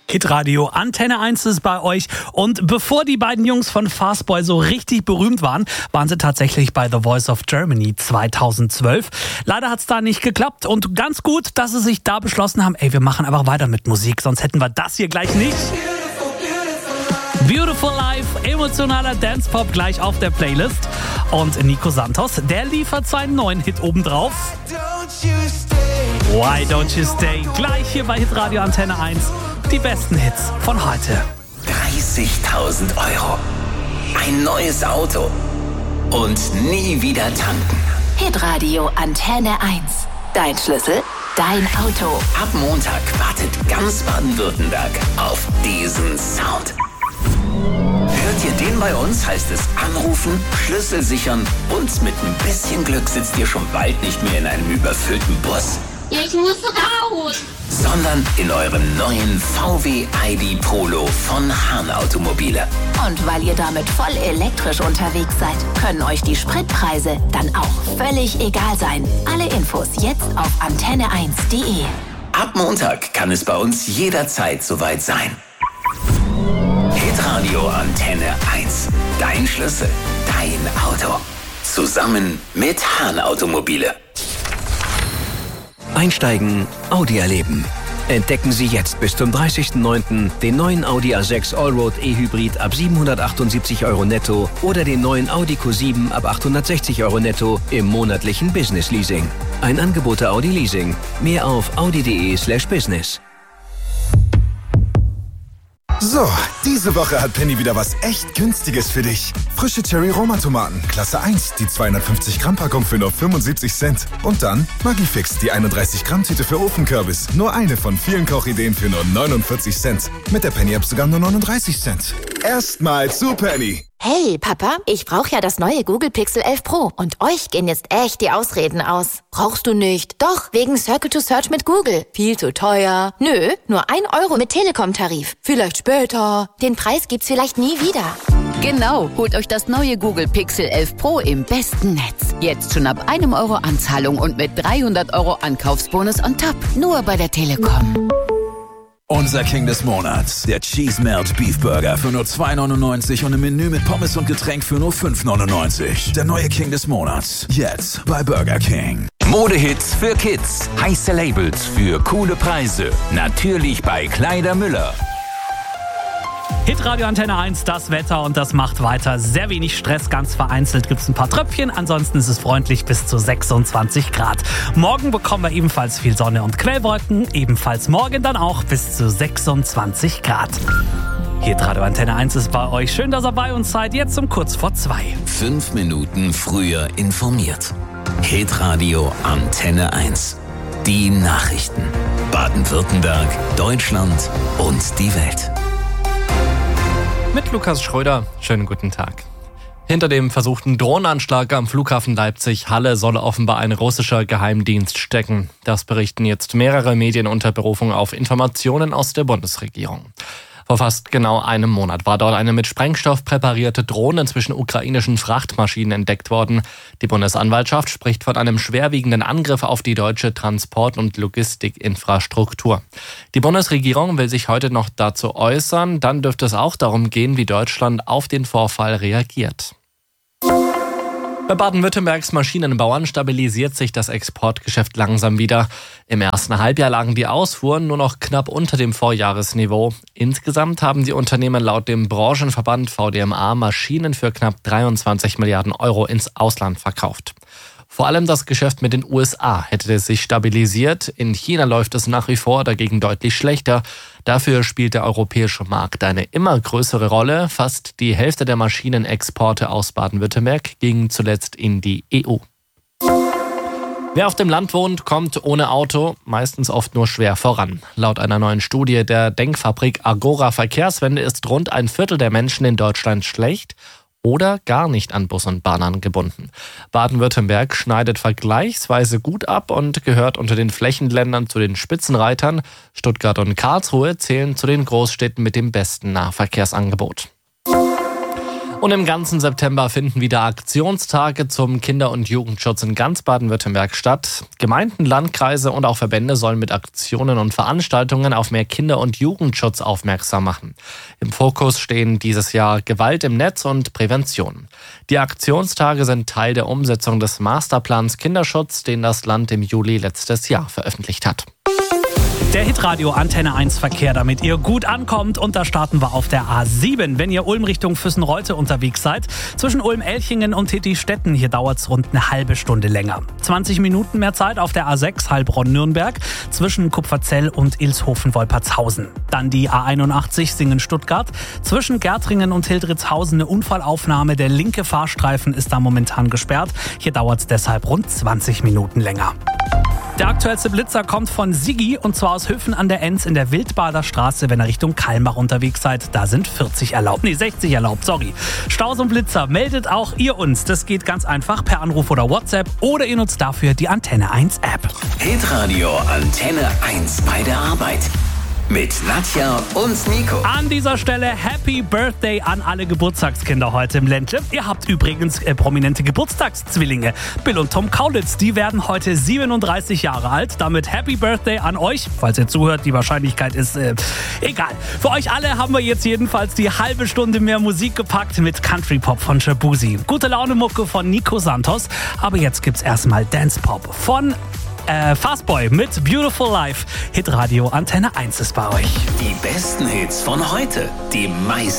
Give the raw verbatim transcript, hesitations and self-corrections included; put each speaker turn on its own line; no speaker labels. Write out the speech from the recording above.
Hitradio Antenne eins ist bei euch. Und bevor die beiden Jungs von Fastboy so richtig berühmt waren, waren sie tatsächlich bei The Voice of Germany zweitausendzwölf. Leider hat es da nicht geklappt und ganz gut, dass sie sich da beschlossen haben, ey, wir machen einfach weiter mit Musik, sonst hätten wir das hier gleich nicht. Beautiful Life, emotionaler Dance-Pop gleich auf der Playlist. Und Nico Santos, der liefert seinen neuen Hit obendrauf. Why Don't You Stay? Gleich hier bei Hitradio Antenne eins. Die besten Hits von heute.
dreißigtausend Euro. Ein neues Auto. Und nie wieder tanken.
Hitradio Antenne eins. Dein Schlüssel, dein Auto.
Ab Montag wartet ganz Baden-Württemberg auf diesen Sound. Hört ihr den bei uns, heißt es anrufen, Schlüssel sichern und mit ein bisschen Glück sitzt ihr schon bald nicht mehr in einem überfüllten Bus.
Ich muss raus!
Sondern in eurem neuen V W I D Polo von Hahn Automobile.
Und weil ihr damit voll elektrisch unterwegs seid, können euch die Spritpreise dann auch völlig egal sein. Alle Infos jetzt auf antenne eins punkt de.
Ab Montag kann es bei uns jederzeit soweit sein. Hitradio Antenne eins. Dein Schlüssel, dein Auto. Zusammen mit Hahn Automobile.
Einsteigen, Audi erleben. Entdecken Sie jetzt bis zum dreißigsten neunten den neuen Audi A sechs Allroad E-Hybrid ab siebenhundertachtundsiebzig Euro netto oder den neuen Audi Q sieben ab achthundertsechzig Euro netto im monatlichen Business Leasing. Ein Angebot der Audi Leasing. Mehr auf audi.de slash business.
So, diese Woche hat Penny wieder was echt Günstiges für dich. Frische Cherry-Roma-Tomaten, Klasse eins, die zweihundertfünfzig Gramm Packung für nur fünfundsiebzig Cent. Und dann Maggi-Fix, die einunddreißig Gramm Tüte für Ofenkürbis. Nur eine von vielen Kochideen für nur neunundvierzig Cent. Mit der Penny-App sogar nur neununddreißig Cent. Erstmal zu Penny.
Hey, Papa, ich brauche ja das neue Google Pixel elf Pro. Und euch gehen jetzt echt die Ausreden aus. Brauchst du nicht? Doch, wegen Circle to Search mit Google. Viel zu teuer. Nö, nur ein Euro mit Telekom-Tarif. Vielleicht später. Den Preis gibt's vielleicht nie wieder.
Genau, holt euch das neue Google Pixel elf Pro im besten Netz. Jetzt schon ab einem Euro Anzahlung und mit dreihundert Euro Ankaufsbonus on top. Nur bei der Telekom.
Unser King des Monats, der Cheese Melt Beef Burger für nur zwei neunundneunzig und im Menü mit Pommes und Getränk für nur fünf neunundneunzig. Der neue King des Monats, jetzt bei Burger King.
Modehits für Kids, heiße Labels für coole Preise, natürlich bei Kleider Müller.
Hitradio Antenne eins, das Wetter und das macht weiter. Sehr wenig Stress, ganz vereinzelt gibt es ein paar Tröpfchen. Ansonsten ist es freundlich bis zu sechsundzwanzig Grad. Morgen bekommen wir ebenfalls viel Sonne und Quellwolken. Ebenfalls morgen dann auch bis zu sechsundzwanzig Grad. Hitradio Antenne eins ist bei euch. Schön, dass ihr bei uns seid. Jetzt um kurz vor zwei.
Fünf Minuten früher informiert. Hitradio Antenne eins. Die Nachrichten. Baden-Württemberg, Deutschland und die Welt.
Mit Lukas Schröder, schönen guten Tag. Hinter dem versuchten Drohnenanschlag am Flughafen Leipzig-Halle soll offenbar ein russischer Geheimdienst stecken. Das berichten jetzt mehrere Medien unter Berufung auf Informationen aus der Bundesregierung. Vor fast genau einem Monat war dort eine mit Sprengstoff präparierte Drohne zwischen ukrainischen Frachtmaschinen entdeckt worden. Die Bundesanwaltschaft spricht von einem schwerwiegenden Angriff auf die deutsche Transport- und Logistikinfrastruktur. Die Bundesregierung will sich heute noch dazu äußern. Dann dürfte es auch darum gehen, wie Deutschland auf den Vorfall reagiert. Bei Baden-Württembergs Maschinenbauern stabilisiert sich das Exportgeschäft langsam wieder. Im ersten Halbjahr lagen die Ausfuhren nur noch knapp unter dem Vorjahresniveau. Insgesamt haben die Unternehmen laut dem Branchenverband V D M A Maschinen für knapp dreiundzwanzig Milliarden Euro ins Ausland verkauft. Vor allem das Geschäft mit den U S A hätte sich stabilisiert. In China läuft es nach wie vor dagegen deutlich schlechter. Dafür spielt der europäische Markt eine immer größere Rolle. Fast die Hälfte der Maschinenexporte aus Baden-Württemberg ging zuletzt in die E U. Wer auf dem Land wohnt, kommt ohne Auto meistens oft nur schwer voran. Laut einer neuen Studie der Denkfabrik Agora Verkehrswende ist rund ein Viertel der Menschen in Deutschland schlecht oder gar nicht an Bus und Bahn angebunden. Baden-Württemberg schneidet vergleichsweise gut ab und gehört unter den Flächenländern zu den Spitzenreitern. Stuttgart und Karlsruhe zählen zu den Großstädten mit dem besten Nahverkehrsangebot. Und im ganzen September finden wieder Aktionstage zum Kinder- und Jugendschutz in ganz Baden-Württemberg statt. Gemeinden, Landkreise und auch Verbände sollen mit Aktionen und Veranstaltungen auf mehr Kinder- und Jugendschutz aufmerksam machen. Im Fokus stehen dieses Jahr Gewalt im Netz und Prävention. Die Aktionstage sind Teil der Umsetzung des Masterplans Kinderschutz, den das Land im Juli letztes Jahr veröffentlicht hat.
Der Hitradio Antenne eins Verkehr, damit ihr gut ankommt. Und da starten wir auf der A sieben. Wenn ihr Ulm Richtung Füssen-Reute unterwegs seid, zwischen Ulm-Elchingen und Titti-Stetten, hier dauert es rund eine halbe Stunde länger. zwanzig Minuten mehr Zeit auf der A sechs Heilbronn-Nürnberg, zwischen Kupferzell und Ilshofen-Wolpertshausen. Dann die A einundachtzig Singen-Stuttgart, zwischen Gärtringen und Hildritzhausen eine Unfallaufnahme. Der linke Fahrstreifen ist da momentan gesperrt. Hier dauert es deshalb rund zwanzig Minuten länger. Der aktuellste Blitzer kommt von Sigi und zwar aus Höfen an der Enz in der Wildbader Straße, wenn ihr Richtung Kalmar unterwegs seid. Da sind vierzig erlaubt, nee sechzig erlaubt, sorry. Staus und Blitzer, meldet auch ihr uns. Das geht ganz einfach per Anruf oder WhatsApp oder ihr nutzt dafür die Antenne eins App.
Hitradio Antenne eins bei der Arbeit. Mit Nadja und Nico.
An dieser Stelle Happy Birthday an alle Geburtstagskinder heute im Ländle. Ihr habt übrigens äh, prominente Geburtstagszwillinge. Bill und Tom Kaulitz, die werden heute siebenunddreißig Jahre alt. Damit Happy Birthday an euch. Falls ihr zuhört, die Wahrscheinlichkeit ist äh, egal. Für euch alle haben wir jetzt jedenfalls die halbe Stunde mehr Musik gepackt mit Country Pop von Shabuzi. Gute Laune Mucke von Nico Santos. Aber jetzt gibt's erstmal Dance Pop von Äh, Fastboy mit Beautiful Life. Hitradio Antenne eins ist bei euch.
Die besten Hits von heute. Die meisten